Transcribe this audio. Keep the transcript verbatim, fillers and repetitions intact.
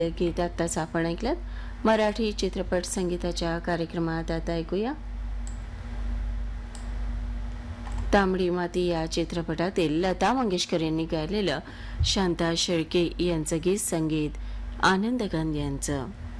गीत आत्ताच आपण ऐकलं मराठी चित्रपट संगीताच्या कार्यक्रमात. आता ऐकूया तांबडी माती या चित्रपटातील लता मंगेशकर यांनी गायलेलं शांता शेळके यांचं गीत, संगीत आनंद गंध यांचं.